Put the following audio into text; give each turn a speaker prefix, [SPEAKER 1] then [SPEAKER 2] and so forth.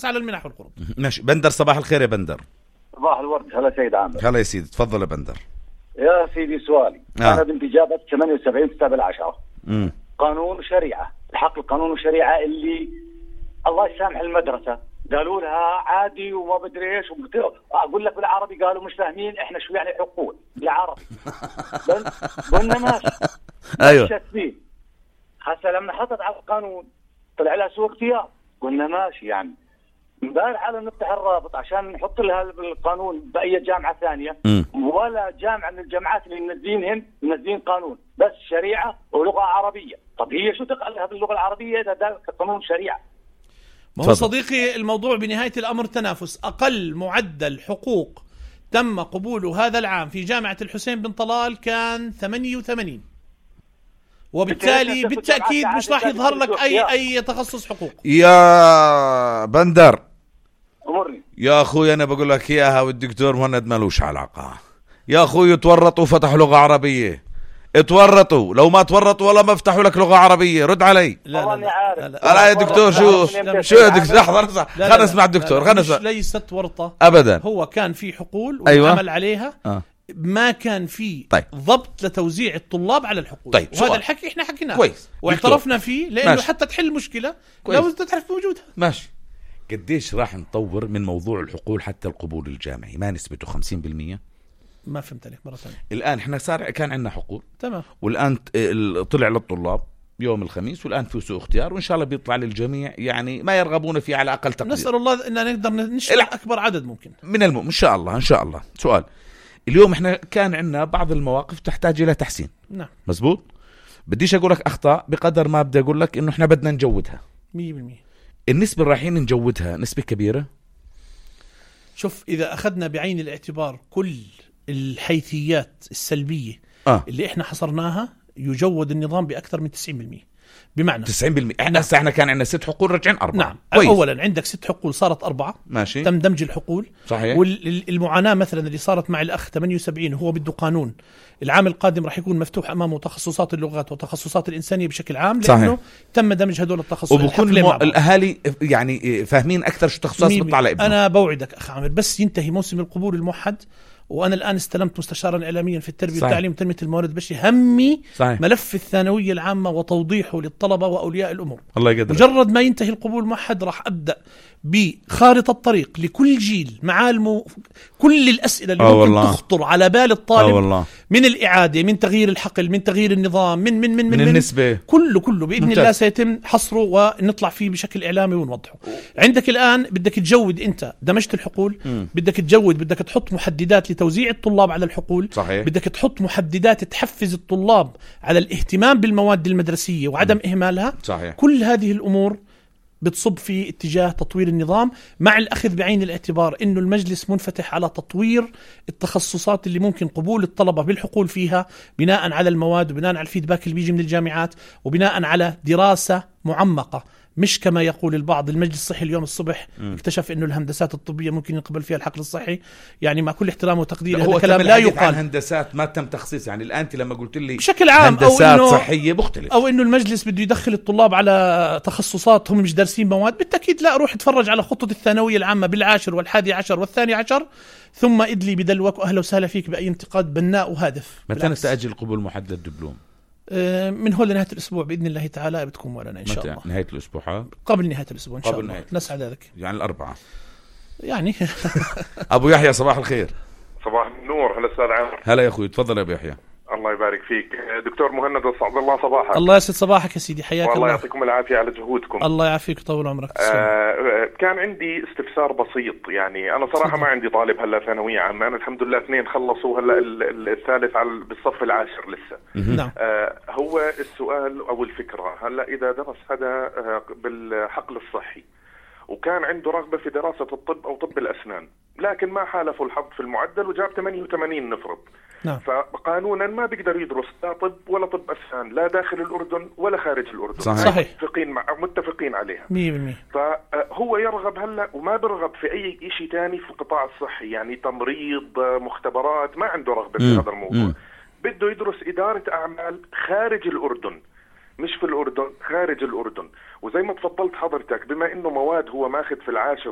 [SPEAKER 1] تنافس على المنح والقروض.
[SPEAKER 2] ماشي. بندر صباح الخير يا بندر.
[SPEAKER 3] صباح الورد. هلا سيد عامر.
[SPEAKER 2] هلا يا سيدي تفضل يا بندر.
[SPEAKER 3] يا سيدي سؤالي أنا بنت جابت 78/7/10 قانون شريعة، الحق القانون والشريعة اللي الله يسامح المدرسة قالوا لها عادي وما بدري ايش، اقول لك بالعربي قالوا مش فاهمين احنا شو يعني حقوق بالعربي. قلنا ماشي.
[SPEAKER 2] ايوه.
[SPEAKER 3] هسه لما حطت على القانون طلع لها سوء اختيار، قلنا ماشي. يعني امبارح على نفتح الرابط عشان نحط لها بالقانون باي جامعه ثانيه ولا جامعه من الجامعات اللي منزلين قانون بس شريعه ولغه عربيه. طب هي شو تقلها باللغه العربيه اذا ده قانون شريعه؟
[SPEAKER 1] ما هو صديقي الموضوع بنهايه الامر تنافس. اقل معدل حقوق تم قبوله هذا العام في جامعه الحسين بن طلال كان 88، وبالتالي بالتأكيد مش راح يظهر لك أي تخصص حقوق.
[SPEAKER 2] يا بندر
[SPEAKER 3] أمرني
[SPEAKER 2] يا أخوي، أنا بقول لك إياها والدكتور مهند مالوش علاقة. يا أخوي تورطوا فتحوا لغة عربية، تورطوا. لو ما تورطوا والله ما افتحوا لك لغة عربية. رد علي. لا يا دكتور. شو يا دكتور؟ لحظة خلنا نسمع الدكتور.
[SPEAKER 1] مش ليست ورطة
[SPEAKER 2] أبدا.
[SPEAKER 1] هو كان في حقول
[SPEAKER 2] أيوة.
[SPEAKER 1] وعمل عليها ما كان في ضبط لتوزيع الطلاب على الحقول.
[SPEAKER 2] طيب.
[SPEAKER 1] وهذا الحكي احنا حكيناه
[SPEAKER 2] كويس
[SPEAKER 1] واعترفنا فيه لانه ماشي. حتى تحل مشكله لازم تعرف وجودها.
[SPEAKER 2] ماشي. قديش راح نطور من موضوع الحقول حتى القبول الجامعي؟ ما نسبته 50%؟
[SPEAKER 1] ما فهمت عليك مرة ثانية.
[SPEAKER 2] الآن احنا كان عندنا حقول
[SPEAKER 1] تمام،
[SPEAKER 2] والآن طلع للطلاب يوم الخميس، والآن في سوء اختيار، وإن شاء الله بيطلع للجميع يعني ما يرغبون فيه على أقل تقدير.
[SPEAKER 1] نسأل الله أن نقدر نشمل أكبر عدد ممكن
[SPEAKER 2] من إن شاء الله. إن شاء الله. سؤال اليوم احنا كان عندنا بعض المواقف تحتاج إلى تحسين.
[SPEAKER 1] نعم
[SPEAKER 2] مزبوط. بديش أقول لك أخطاء بقدر ما بدي أقول لك إنه احنا بدنا نجودها
[SPEAKER 1] 100%.
[SPEAKER 2] النسبة اللي رايحين نجودها نسبة كبيرة.
[SPEAKER 1] شوف إذا أخذنا بعين الاعتبار كل الحيثيات السلبية اللي احنا حصرناها يجود النظام بأكثر من 90%. بمعنى
[SPEAKER 2] 90%. احنا كان عندنا 6 حقول رجعين 4.
[SPEAKER 1] نعم. اولا عندك 6 حقول صارت 4.
[SPEAKER 2] ماشي.
[SPEAKER 1] تم دمج الحقول.
[SPEAKER 2] صحيح.
[SPEAKER 1] والمعاناة مثلا اللي صارت مع الأخ 78 هو بده قانون العام القادم راح يكون مفتوح أمامه تخصصات اللغات وتخصصات الإنسانية بشكل عام، لأنه صحيح. تم دمج هدول التخصصات.
[SPEAKER 2] وبكون الأهالي يعني فاهمين أكثر شو تخصصات بتطلع على ابنه.
[SPEAKER 1] أنا بوعدك أخ عامر بس ينتهي موسم القبول الموحد، وأنا الآن استلمت مستشارا إعلاميا في التربية والتعليم وتنمية الموارد البشرية. همي
[SPEAKER 2] صحيح.
[SPEAKER 1] ملف الثانوية العامة وتوضيحه للطلبة وأولياء الأمور.
[SPEAKER 2] الله يقدر.
[SPEAKER 1] مجرد ما ينتهي القبول الموحد راح أبدأ بخارطة الطريق لكل جيل مع كل الأسئلة اللي ممكن تخطر على بال الطالب، من الإعادة، من تغيير الحقل، من تغيير النظام، من
[SPEAKER 2] النسبة،
[SPEAKER 1] كله بإذن الله سيتم حصره ونطلع فيه بشكل إعلامي ونوضحه. عندك الآن بدك تجود، أنت دمجت الحقول، بدك تجود، بدك تحط محددات لتوزيع الطلاب على الحقول.
[SPEAKER 2] صحيح.
[SPEAKER 1] بدك تحط محددات تحفز الطلاب على الاهتمام بالمواد المدرسية وعدم إهمالها.
[SPEAKER 2] صحيح.
[SPEAKER 1] كل هذه الأمور بتصب في اتجاه تطوير النظام، مع الأخذ بعين الاعتبار أنه المجلس منفتح على تطوير التخصصات اللي ممكن قبول الطلبة بالحقول فيها بناء على المواد وبناء على الفيدباك اللي بيجي من الجامعات وبناء على دراسة معمقة، مش كما يقول البعض. المجلس الصحي اليوم الصبح اكتشف انه الهندسات الطبيه ممكن يقبل فيها الحقل الصحي. يعني مع كل احترام وتقدير هذا كلام لا يقال.
[SPEAKER 2] هندسات ما تم تخصيص، يعني الان انت لما قلت لي
[SPEAKER 1] بشكل عام
[SPEAKER 2] هندسات أو صحيه مختلف،
[SPEAKER 1] او انه المجلس بده يدخل الطلاب على تخصصات هم مش دارسين مواد، بالتاكيد لا. روح اتفرج على خطه الثانويه العامه بالعاشر والحادي عشر والثاني عشر، ثم ادلي بدلوك واهلا وسهلا فيك باي انتقاد بناء وهادف.
[SPEAKER 2] متى نستأجل القبول محدد الدبلوم؟
[SPEAKER 1] من هو لنهاية الأسبوع بإذن الله تعالى بتكون مولانا إن شاء الله.
[SPEAKER 2] نهاية الأسبوع؟
[SPEAKER 1] قبل نهاية الأسبوع إن شاء الله. نسعى ذلك.
[SPEAKER 2] يعني الأربعاء
[SPEAKER 1] يعني.
[SPEAKER 2] أبو يحيى صباح الخير.
[SPEAKER 4] صباح النور. هلا أستاذ عامر.
[SPEAKER 2] هلا يا أخوي، تفضل يا أبو يحيى.
[SPEAKER 4] الله يبارك فيك دكتور مهند، وسعد الله صباحك.
[SPEAKER 1] الله يسعد صباحك يا سيدي، حياك الله.
[SPEAKER 4] والله يعطيكم العافية على جهودكم.
[SPEAKER 1] الله يعافيك ويطول عمرك.
[SPEAKER 4] كان عندي استفسار بسيط. يعني أنا صراحة ما عندي طالب هلا ثانوية عامة، أنا الحمد لله 2 خلصوا، هلا الثالث بالصف العاشر لسه.
[SPEAKER 1] نعم.
[SPEAKER 4] هو السؤال أو الفكرة، هلا إذا درس هذا بالحقل الصحي وكان عنده رغبة في دراسة الطب أو طب الأسنان، لكن ما حالفوا الحظ في المعدل وجاب 88 نفرض.
[SPEAKER 1] نعم.
[SPEAKER 4] فقانونا ما بيقدر يدرس لا طب ولا طب أسنان، لا داخل الأردن ولا خارج الأردن.
[SPEAKER 1] صحيح.
[SPEAKER 4] متفقين عليها
[SPEAKER 1] 100%.
[SPEAKER 4] فهو يرغب هلا وما برغب في أي شيء تاني في القطاع الصحي، يعني تمريض، مختبرات، ما عنده رغبة في هذا الموضوع. بده يدرس إدارة أعمال خارج الأردن، مش في الأردن، خارج الأردن. وزي ما تفضلت حضرتك، بما إنه مواد هو ماخذ في العاشر